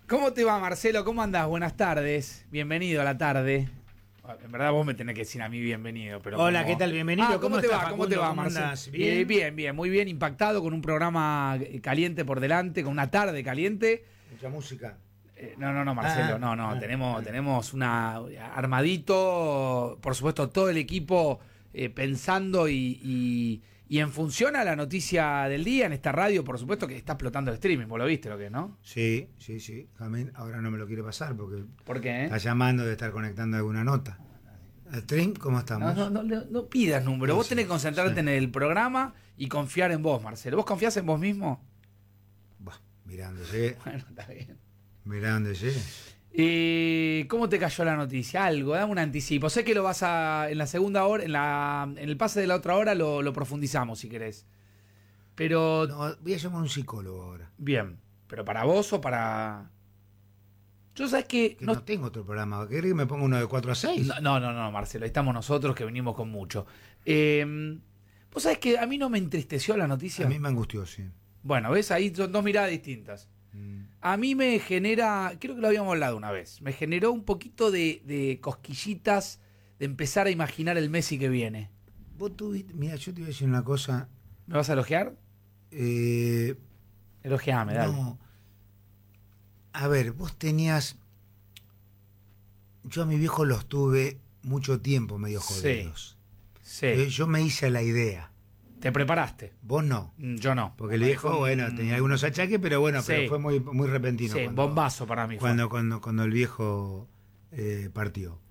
¿Cómo te va, Marcelo? ¿Cómo andás? Buenas tardes. Bienvenido a la tarde. En verdad vos me tenés que decir a mí bienvenido, pero hola, ¿qué tal? Bienvenido. ¿Cómo te estás, va? ¿Cómo te va, Marcelo? ¿Bien? Bien, muy bien, impactado con un programa caliente por delante, con una tarde caliente. Mucha música. No, Marcelo, tenemos una armadito, por supuesto, todo el equipo pensando y en función a la noticia del día en esta radio, por supuesto que está explotando el streaming, vos lo viste, ¿lo que no? Sí. Jamín ahora no me lo quiere pasar porque ¿Por qué? está llamando de estar conectando alguna nota. ¿El stream? ¿Cómo estamos? No pidas número, vos tenés que concentrarte en el programa y confiar en vos, Marcelo. ¿Vos confiás en vos mismo? Bah, mirándose. Bueno, está bien. Mirándose. ¿Cómo te cayó la noticia? Algo, dame un anticipo. Sé que lo vas a. En la segunda hora, en el pase de la otra hora lo profundizamos si querés. Pero. No, voy a llamar a un psicólogo ahora. Bien. ¿Pero para vos o para.? Yo sabes que. Que no tengo otro programa. ¿Querés que me ponga uno de 4 a 6? No, Marcelo. Ahí estamos nosotros que venimos con mucho. Vos sabés que a mí no me entristeció la noticia. A mí me angustió, sí. Bueno, ¿ves? Ahí son dos miradas distintas. A mí me genera, creo que lo habíamos hablado una vez, me generó un poquito de cosquillitas de empezar a imaginar el Messi que viene. Vos tuviste, mira, yo te voy a decir una cosa. ¿Me vas a elogiar? Elogiame, dale. No. A ver, vos tenías. Yo a mi viejo los tuve mucho tiempo medio jodidos. Sí. Yo me hice la idea. ¿Te preparaste? Vos no. Yo no. Porque el viejo, bueno, tenía algunos achaques, pero bueno, pero fue muy repentino. Sí, bombazo para mí. Cuando el viejo partió.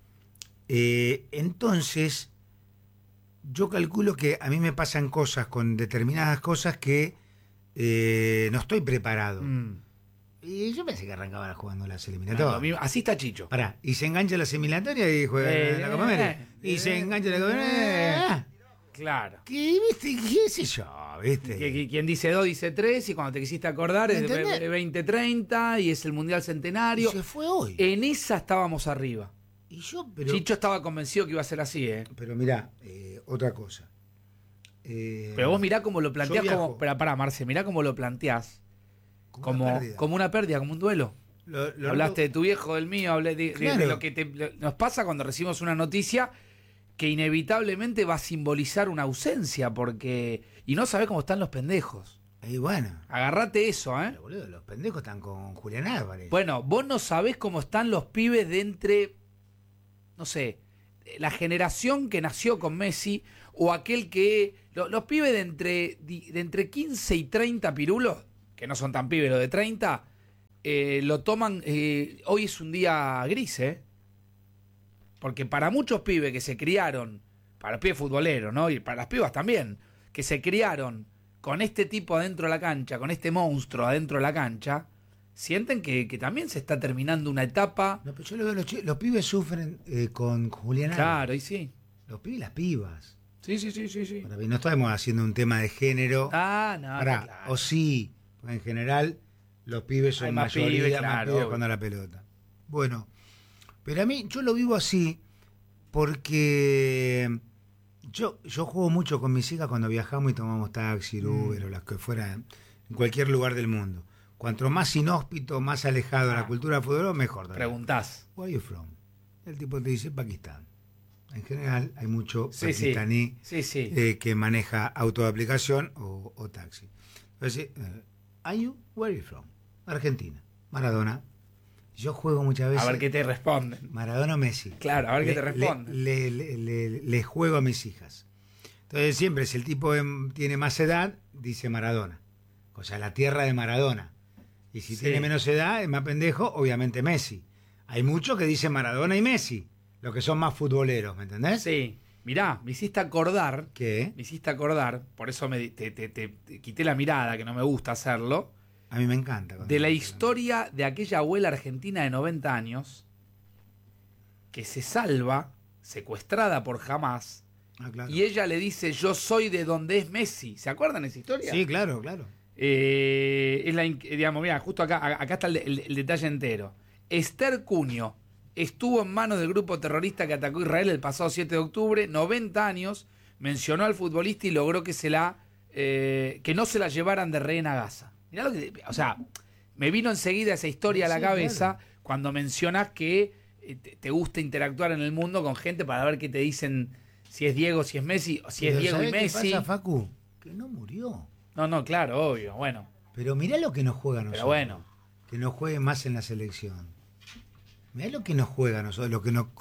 Entonces, yo calculo que a mí me pasan cosas con determinadas cosas que no estoy preparado. Y yo pensé que arrancaban jugando las eliminatorias. Así está Chicho. Pará, y se engancha las eliminatorias y juega la Copa América. Y se engancha la Copa América. Claro. ¿Qué, viste? ¿Qué sé yo? ¿Viste? Quien dice 2 dice 3 y cuando te quisiste acordar es de 2030 y es el Mundial Centenario. Y se fue hoy. En esa estábamos arriba. Y yo, pero, Chicho estaba convencido que iba a ser así, Pero mirá, otra cosa. Pero vos mirá cómo lo planteás, pará, Marce, mirá cómo lo planteás. Como una pérdida, como un duelo. Hablaste de tu viejo, del mío, hablé de lo que nos pasa cuando recibimos una noticia que inevitablemente va a simbolizar una ausencia, porque. Y no sabés cómo están los pendejos. Y bueno. Agarrate eso, Pero, boludo, los pendejos están con Julián Álvarez. Bueno, vos no sabés cómo están los pibes de entre. No sé. La generación que nació con Messi, o aquel que. Los pibes de entre 15 y 30 pirulos, que no son tan pibes los de 30, lo toman. Hoy es un día gris, Porque para muchos pibes que se criaron, para los pibes futboleros, ¿no? Y para las pibas también, que se criaron con este tipo adentro de la cancha, con este monstruo adentro de la cancha, sienten que también se está terminando una etapa. No, pero yo lo veo, los pibes sufren con Julián Álvarez. Claro, y sí. Los pibes y las pibas. Sí. Para mí no estamos haciendo un tema de género. Claro. O sí, porque en general los pibes son mayoría, más pibes cuando la pelota. Bueno. Pero a mí, yo lo vivo así porque yo juego mucho con mis hijas cuando viajamos y tomamos taxi, Uber o las que fuera, en cualquier lugar del mundo. Cuanto más inhóspito, más alejado de la cultura futbolera, mejor. También. Preguntás. Where are you from? El tipo te dice Pakistán. En general hay mucho pakistaní que maneja auto de aplicación o taxi. Entonces, are you? Where are you from? Argentina. Maradona. Yo juego muchas veces. A ver qué te responden. Maradona o Messi. Claro, a ver qué te responden. Le juego a mis hijas. Entonces siempre, si el tipo tiene más edad, dice Maradona. O sea, la tierra de Maradona. Y si tiene menos edad, es más pendejo, obviamente Messi. Hay muchos que dicen Maradona y Messi, los que son más futboleros, ¿me entendés? Sí. Mirá, me hiciste acordar. ¿Qué? Me hiciste acordar, por eso te quité la mirada, que no me gusta hacerlo. A mí me encanta. De la historia de aquella abuela argentina de 90 años que se salva, secuestrada por Hamas, claro. Y ella le dice, yo soy de donde es Messi. ¿Se acuerdan de esa historia? Sí, claro. Digamos, mira, justo acá está el detalle entero. Esther Cunio estuvo en manos del grupo terrorista que atacó a Israel el pasado 7 de octubre, 90 años, mencionó al futbolista y logró que no se la llevaran de rehén a Gaza. Mirá lo que, o sea, me vino enseguida esa historia a la Sí, cabeza claro. cuando mencionas que te gusta interactuar en el mundo con gente para ver qué te dicen, si es Diego, si es Messi, o si Pero es Diego y ¿sabés qué Messi. pasa, Facu? Que no murió. No, claro, obvio, bueno. Pero mirá lo que nos juega a nosotros. Pero bueno. Que nos juegue más en la selección. Mirá lo que nos juega a nosotros,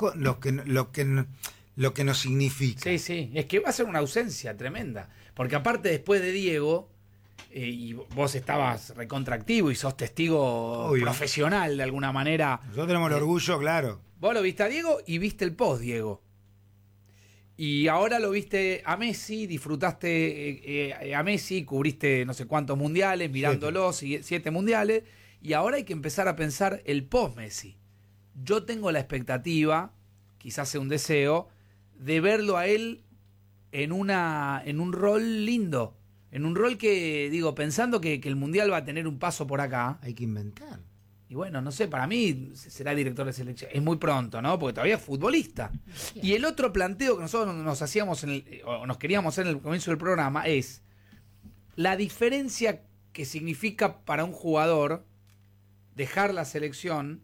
lo que nos significa. Sí, es que va a ser una ausencia tremenda. Porque aparte después de Diego, y vos estabas recontractivo y sos testigo Obvio. profesional de alguna manera. Nosotros tenemos el orgullo, claro. Vos lo viste a Diego y viste el post Diego. Y ahora lo viste a Messi, disfrutaste a Messi, cubriste no sé cuántos mundiales, mirándolo, 7 mundiales, y ahora hay que empezar a pensar el post Messi. Yo tengo la expectativa, quizás sea un deseo, de verlo a él en un rol lindo, en un rol que, digo, pensando que el mundial va a tener un paso por acá. Hay que inventar. Y bueno, no sé, para mí será director de selección. Es muy pronto, ¿no? Porque todavía es futbolista. Y el otro planteo que nosotros nos hacíamos o nos queríamos hacer en el comienzo del programa es la diferencia que significa para un jugador dejar la selección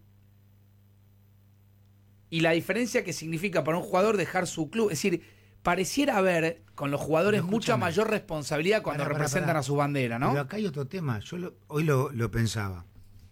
y la diferencia que significa para un jugador dejar su club. Es decir, pareciera haber con los jugadores Pero mucha escúchame. mayor responsabilidad cuando representan a su bandera, ¿no? Pero acá hay otro tema. Yo hoy lo pensaba.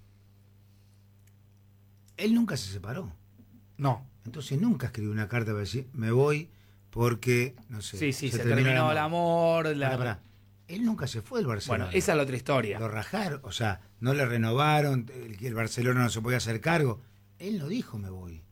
Él nunca se separó. No. Entonces nunca escribió una carta para decir, me voy porque, no sé. Sí, se terminó el amor. Pará. Él nunca se fue del Barcelona. Bueno, esa es la otra historia. Lo rajaron, o sea, no le renovaron, el Barcelona no se podía hacer cargo. Él no dijo, me voy.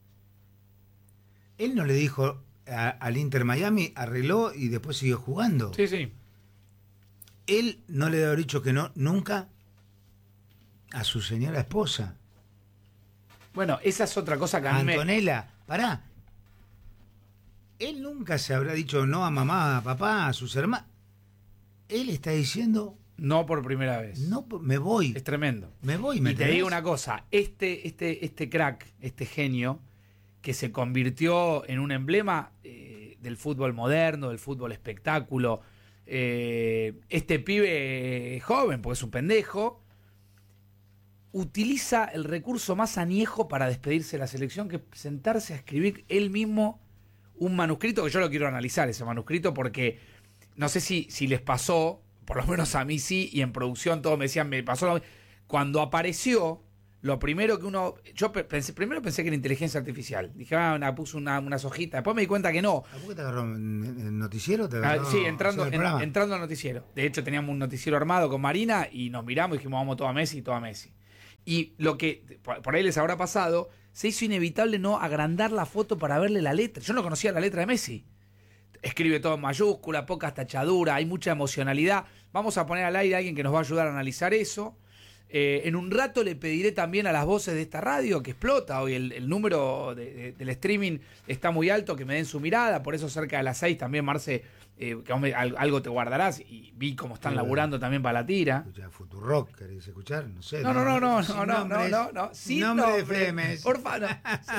Él no le dijo al Inter Miami, arregló y después siguió jugando. Sí. Él no le debe haber dicho que no nunca a su señora esposa. Bueno, esa es otra cosa que a mí Antonella, pará. Él nunca se habrá dicho no a mamá, a papá, a sus hermanos. Él está diciendo, no por primera vez. no, me voy. Es tremendo. Me voy, Y te digo una cosa, este crack, este genio, que se convirtió en un emblema del fútbol moderno, del fútbol espectáculo, este pibe joven, porque es un pendejo, utiliza el recurso más añejo para despedirse de la selección, que es sentarse a escribir él mismo un manuscrito, que yo lo quiero analizar, ese manuscrito, porque no sé si les pasó, por lo menos a mí sí, y en producción todos me decían, me pasó, cuando apareció, lo primero que primero pensé que era inteligencia artificial, dije, puso unas hojitas, después me di cuenta que no. ¿A poco te agarró en el noticiero? ¿Te agarró Sí, entrando al noticiero. De hecho, teníamos un noticiero armado con Marina y nos miramos y dijimos, vamos todo a Messi, todo a Messi. Y lo que por ahí les habrá pasado, se hizo inevitable no agrandar la foto para verle la letra. Yo no conocía la letra de Messi. Escribe todo en mayúscula, pocas tachaduras, hay mucha emocionalidad. Vamos a poner al aire a alguien que nos va a ayudar a analizar eso. En un rato le pediré también a las voces de esta radio, que explota hoy, el número del streaming está muy alto, que me den su mirada. Por eso cerca de las 6 también, Marce, que algo te guardarás, y vi cómo están laburando también para la tira. Escuchá, Futurock, ¿querés escuchar? No sé. No. Sin nombre de FMS. Por favor.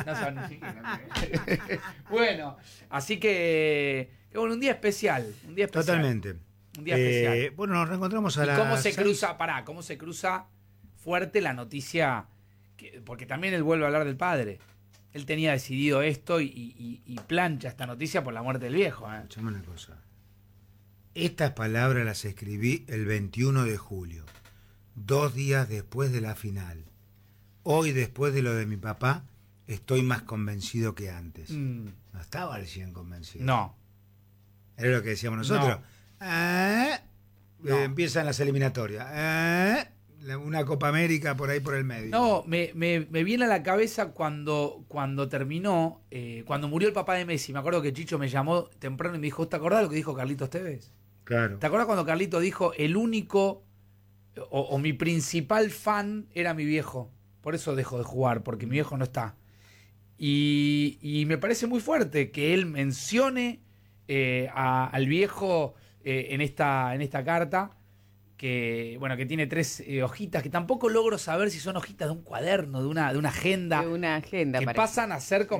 Bueno, así que bueno, un día especial. Totalmente. Un día especial. Bueno, nos reencontramos a ¿Y las cómo se 6. cruza? ¿Cómo se cruza fuerte la noticia? Porque también él vuelve a hablar del padre. Él tenía decidido esto y plancha esta noticia por la muerte del viejo. Escuchame una cosa. Estas palabras las escribí el 21 de julio, 2 días después de la final. Hoy, después de lo de mi papá, estoy más convencido que antes. No estaba al 100 convencido. No. Era lo que decíamos nosotros. No. Empiezan las eliminatorias. Una Copa América por ahí por el medio. No, me viene a la cabeza cuando terminó, cuando murió el papá de Messi. Me acuerdo que Chicho me llamó temprano y me dijo, ¿te acordás lo que dijo Carlitos Tevez? Claro. ¿Te acordás cuando Carlitos dijo, el único o mi principal fan era mi viejo? Por eso dejo de jugar, porque mi viejo no está. Y me parece muy fuerte que él mencione al viejo en esta carta, que bueno, que tiene 3 hojitas, que tampoco logro saber si son hojitas de un cuaderno, de una agenda. De una agenda, que parece. pasan a ser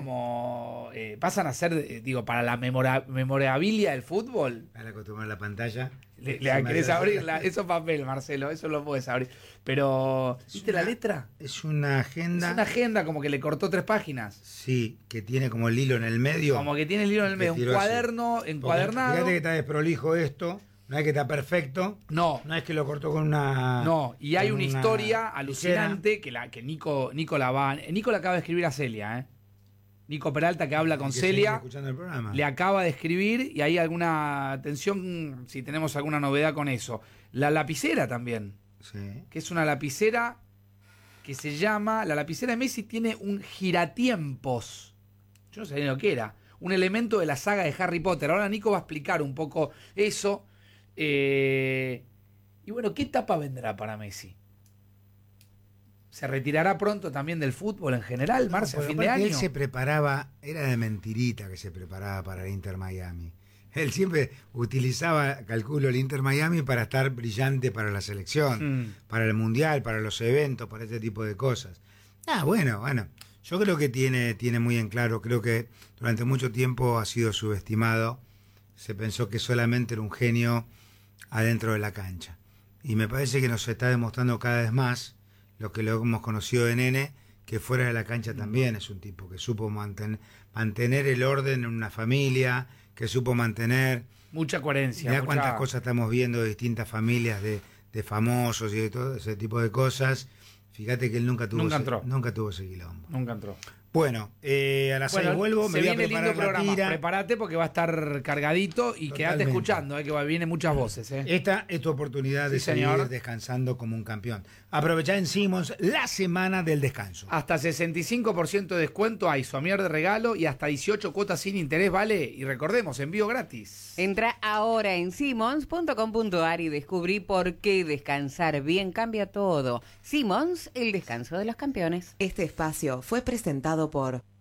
digo, para la memorabilia del fútbol. Al acostumbrar la pantalla, ¿Querés abrirla? Eso es papel, Marcelo, eso lo puedes abrir. Pero, ¿viste la letra? Es una agenda. Es una agenda como que le cortó 3 páginas. Sí, que tiene como el hilo en el medio. Como que tiene el hilo en el medio. Un cuaderno encuadernado. Fíjate que está desprolijo esto. No es que está perfecto. No. No es que lo cortó con una. No, y hay una historia alucinante que Nico le acaba de escribir a Celia, Nico Peralta, que habla con Celia, escuchando el programa. le acaba de escribir y hay alguna atención, si tenemos alguna novedad con eso. La lapicera también, Sí. que es una lapicera que se llama, la lapicera de Messi tiene un giratiempos. Yo no sabía ni lo que era. Un elemento de la saga de Harry Potter. Ahora Nico va a explicar un poco eso. Y bueno, ¿qué etapa vendrá para Messi? ¿Se retirará pronto también del fútbol en general, Marce, a fin de año? Él se preparaba, era de mentirita que se preparaba para el Inter Miami. Él siempre utilizaba, calculo, el Inter Miami para estar brillante para la selección, para el Mundial, para los eventos, para este tipo de cosas. Bueno, yo creo que tiene muy en claro, creo que durante mucho tiempo ha sido subestimado. Se pensó que solamente era un genio adentro de la cancha. Y me parece que nos está demostrando cada vez más lo que lo hemos conocido de nene, que fuera de la cancha también es un tipo que supo mantener el orden en una familia, que supo mantener... Mucha coherencia. Mirá cuántas cosas estamos viendo de distintas familias de famosos y de todo ese tipo de cosas. Fíjate que él nunca tuvo ese quilombo. Nunca entró. Bueno, a las 6 vuelvo, me voy a preparar la tira. Prepárate porque va a estar cargadito y quedate escuchando, que vienen muchas voces. Esta es tu oportunidad de seguir descansando como un campeón. Aprovechá en Simmons la semana del descanso. Hasta 65% de descuento hay somier de regalo y hasta 18 cuotas sin interés, ¿vale? Y recordemos, envío gratis. Entra ahora en simmons.com.ar y descubrí por qué descansar bien cambia todo. Simmons, el descanso de los campeones. Este espacio fue presentado por